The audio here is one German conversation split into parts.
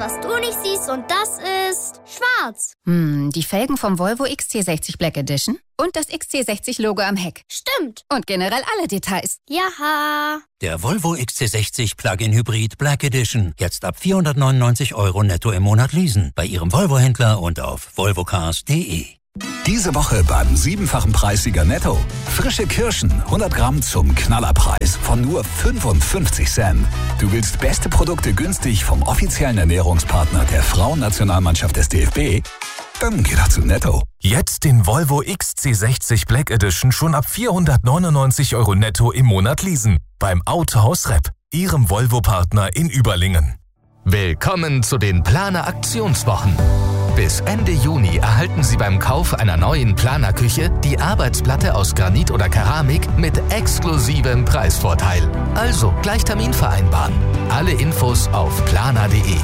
was du nicht siehst, und das ist schwarz. Die Felgen vom Volvo XC60 Black Edition und das XC60-Logo am Heck. Stimmt. Und generell alle Details. Jaha. Der Volvo XC60 Plug-in Hybrid Black Edition. Jetzt ab 499 € netto im Monat leasen. Bei Ihrem Volvo-Händler und auf volvocars.de. Diese Woche beim 7-fachen Preissieger Netto. Frische Kirschen, 100 Gramm zum Knallerpreis von nur 55 Cent. Du willst beste Produkte günstig vom offiziellen Ernährungspartner der Frauennationalmannschaft des DFB? Dann geh doch zu Netto. Jetzt den Volvo XC60 Black Edition schon ab 499 € netto im Monat leasen. Beim Autohaus Repp, Ihrem Volvo-Partner in Überlingen. Willkommen zu den Planer Aktionswochen. Bis Ende Juni erhalten Sie beim Kauf einer neuen Planerküche die Arbeitsplatte aus Granit oder Keramik mit exklusivem Preisvorteil. Also gleich Termin vereinbaren. Alle Infos auf planer.de.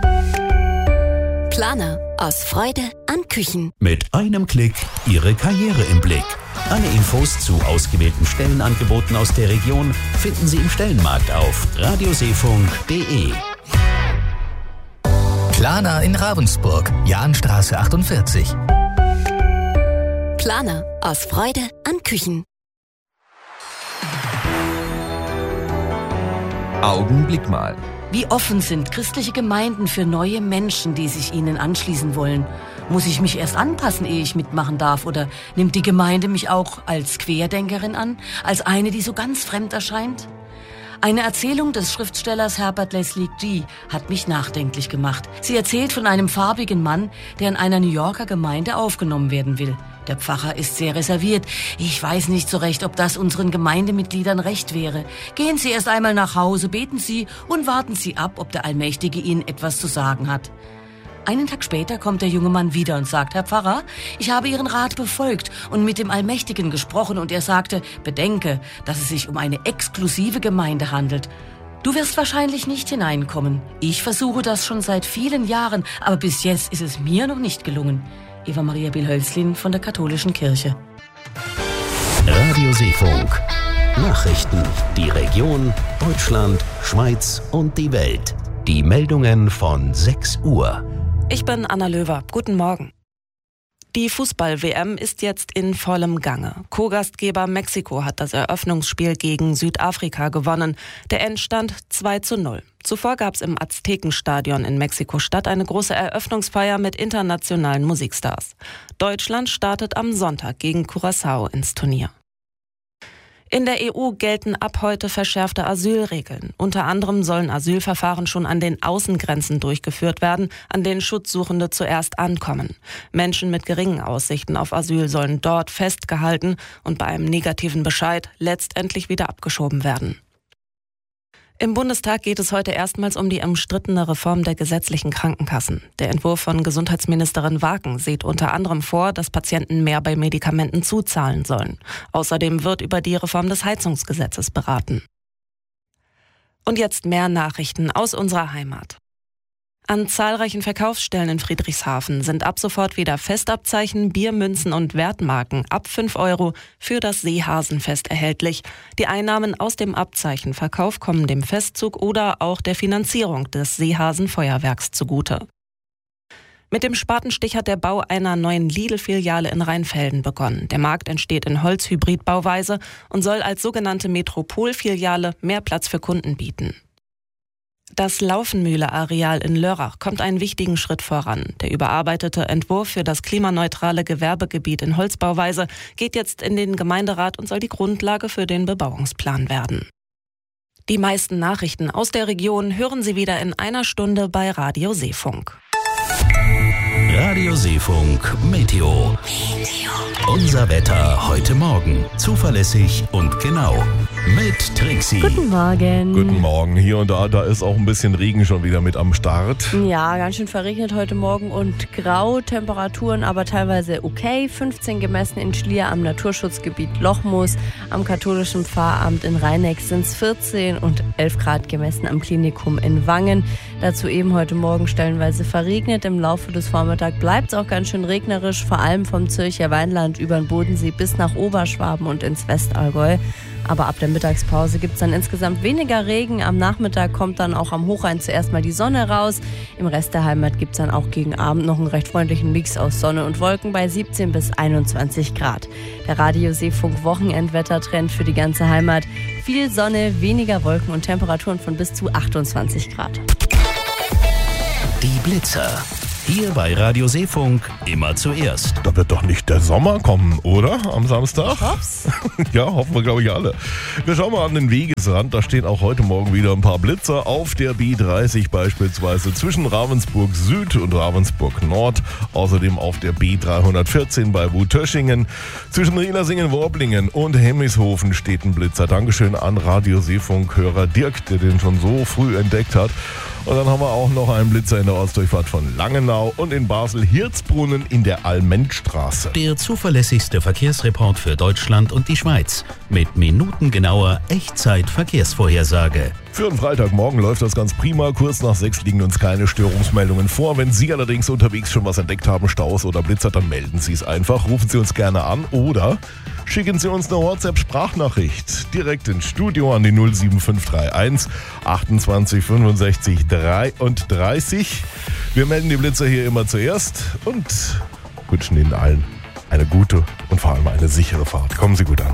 Planer. Aus Freude an Küchen. Mit einem Klick Ihre Karriere im Blick. Alle Infos zu ausgewählten Stellenangeboten aus der Region finden Sie im Stellenmarkt auf radioseefunk.de. Planer in Ravensburg, Jahnstraße 48. Planer. Aus Freude an Küchen. Augenblick mal. Wie offen sind christliche Gemeinden für neue Menschen, die sich ihnen anschließen wollen? Muss ich mich erst anpassen, ehe ich mitmachen darf? Oder nimmt die Gemeinde mich auch als Querdenkerin an? Als eine, die so ganz fremd erscheint? Eine Erzählung des Schriftstellers Herbert Leslie Gee hat mich nachdenklich gemacht. Sie erzählt von einem farbigen Mann, der in einer New Yorker Gemeinde aufgenommen werden will. Der Pfarrer ist sehr reserviert. Ich weiß nicht so recht, ob das unseren Gemeindemitgliedern recht wäre. Gehen Sie erst einmal nach Hause, beten Sie und warten Sie ab, ob der Allmächtige Ihnen etwas zu sagen hat. Einen Tag später kommt der junge Mann wieder und sagt: Herr Pfarrer, ich habe Ihren Rat befolgt und mit dem Allmächtigen gesprochen, und er sagte: Bedenke, dass es sich um eine exklusive Gemeinde handelt. Du wirst wahrscheinlich nicht hineinkommen. Ich versuche das schon seit vielen Jahren, aber bis jetzt ist es mir noch nicht gelungen. Eva Maria Bill-Hölzlin von der Katholischen Kirche. Radio Seefunk. Nachrichten. Die Region, Deutschland, Schweiz und die Welt. Die Meldungen von 6 Uhr. Ich bin Anna Löwer. Guten Morgen. Die Fußball-WM ist jetzt in vollem Gange. Co-Gastgeber Mexiko hat das Eröffnungsspiel gegen Südafrika gewonnen. Der Endstand 2:0. Zuvor gab es im Aztekenstadion in Mexiko-Stadt eine große Eröffnungsfeier mit internationalen Musikstars. Deutschland startet am Sonntag gegen Curaçao ins Turnier. In der EU gelten ab heute verschärfte Asylregeln. Unter anderem sollen Asylverfahren schon an den Außengrenzen durchgeführt werden, an denen Schutzsuchende zuerst ankommen. Menschen mit geringen Aussichten auf Asyl sollen dort festgehalten und bei einem negativen Bescheid letztendlich wieder abgeschoben werden. Im Bundestag geht es heute erstmals um die umstrittene Reform der gesetzlichen Krankenkassen. Der Entwurf von Gesundheitsministerin Waken sieht unter anderem vor, dass Patienten mehr bei Medikamenten zuzahlen sollen. Außerdem wird über die Reform des Heizungsgesetzes beraten. Und jetzt mehr Nachrichten aus unserer Heimat. An zahlreichen Verkaufsstellen in Friedrichshafen sind ab sofort wieder Festabzeichen, Biermünzen und Wertmarken ab 5 € für das Seehasenfest erhältlich. Die Einnahmen aus dem Abzeichenverkauf kommen dem Festzug oder auch der Finanzierung des Seehasenfeuerwerks zugute. Mit dem Spatenstich hat der Bau einer neuen Lidl-Filiale in Rheinfelden begonnen. Der Markt entsteht in Holzhybridbauweise und soll als sogenannte Metropolfiliale mehr Platz für Kunden bieten. Das Laufenmühle-Areal in Lörrach kommt einen wichtigen Schritt voran. Der überarbeitete Entwurf für das klimaneutrale Gewerbegebiet in Holzbauweise geht jetzt in den Gemeinderat und soll die Grundlage für den Bebauungsplan werden. Die meisten Nachrichten aus der Region hören Sie wieder in einer Stunde bei Radio Seefunk. Radio Seefunk Meteo. Unser Wetter heute Morgen. Zuverlässig und genau. Mit Trixie. Guten Morgen. Guten Morgen. Hier und da ist auch ein bisschen Regen schon wieder mit am Start. Ja, ganz schön verregnet heute Morgen und grau. Temperaturen aber teilweise okay. 15 gemessen in Schlier am Naturschutzgebiet Lochmoos. Am katholischen Pfarramt in Rheineck sind es 14 und 11 Grad gemessen am Klinikum in Wangen. Dazu eben heute Morgen stellenweise verregnet. Im Laufe des Vormittags bleibt es auch ganz schön regnerisch, vor allem vom Zürcher Weinland über den Bodensee bis nach Oberschwaben und ins Westallgäu. Aber ab der Mittagspause gibt es dann insgesamt weniger Regen. Am Nachmittag kommt dann auch am Hochrhein zuerst mal die Sonne raus. Im Rest der Heimat gibt es dann auch gegen Abend noch einen recht freundlichen Mix aus Sonne und Wolken bei 17 bis 21 Grad. Der Radio-Seefunk Wochenendwettertrend für die ganze Heimat. Viel Sonne, weniger Wolken und Temperaturen von bis zu 28 Grad. Die Blitzer. Hier bei Radio Seefunk immer zuerst. Da wird doch nicht der Sommer kommen, oder? Am Samstag? Ich hoff's. Ja, hoffen wir, glaube ich, alle. Wir schauen mal an den Wegesrand. Da stehen auch heute Morgen wieder ein paar Blitzer. Auf der B30 beispielsweise zwischen Ravensburg Süd und Ravensburg Nord. Außerdem auf der B314 bei Wutöschingen. Zwischen Rienersingen-Worblingen und Hemmishofen steht ein Blitzer. Dankeschön an Radio Seefunk-Hörer Dirk, der den schon so früh entdeckt hat. Und dann haben wir auch noch einen Blitzer in der Ortsdurchfahrt von Langenau und in Basel-Hirzbrunnen in der Allmendstraße. Der zuverlässigste Verkehrsreport für Deutschland und die Schweiz. Mit minutengenauer Echtzeit-Verkehrsvorhersage. Für einen Freitagmorgen läuft das ganz prima. Kurz nach 6 liegen uns keine Störungsmeldungen vor. Wenn Sie allerdings unterwegs schon was entdeckt haben, Staus oder Blitzer, dann melden Sie es einfach. Rufen Sie uns gerne an oder schicken Sie uns eine WhatsApp-Sprachnachricht direkt ins Studio an die 07531 28 65 33. Wir melden die Blitzer hier immer zuerst und wünschen Ihnen allen eine gute und vor allem eine sichere Fahrt. Kommen Sie gut an.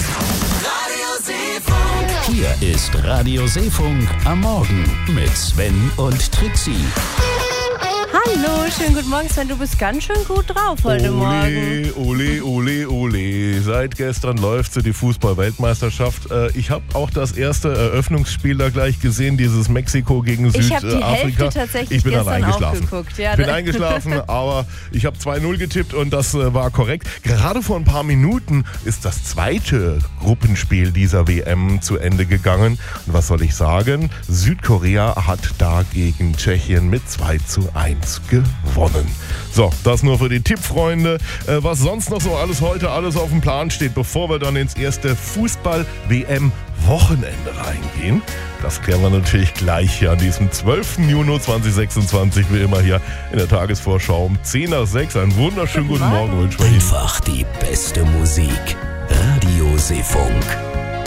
Hier ist Radio Seefunk am Morgen mit Sven und Trixie. Hallo, schönen guten Morgen, Sven. Du bist ganz schön gut drauf heute Morgen. Ole. Seit gestern läuft die Fußball-Weltmeisterschaft. Ich habe auch das erste Eröffnungsspiel da gleich gesehen, dieses Mexiko gegen Südafrika. Ich habe die Hälfte tatsächlich gestern auch geguckt. Ja, ich bin eingeschlafen, aber ich habe 2-0 getippt und das war korrekt. Gerade vor ein paar Minuten ist das zweite Gruppenspiel dieser WM zu Ende gegangen. Und was soll ich sagen? Südkorea hat da gegen Tschechien mit 2-1 gewonnen. So, das nur für die Tippfreunde. Was sonst noch so alles heute auf dem Plan steht, bevor wir dann ins erste Fußball-WM-Wochenende reingehen. Das klären wir natürlich gleich hier an diesem 12. Juni 2026, wie immer hier in der Tagesvorschau um 10 nach 6. Einen wunderschönen guten Morgen wünschen wir Ihnen. Einfach die beste Musik. Radio Seefunk.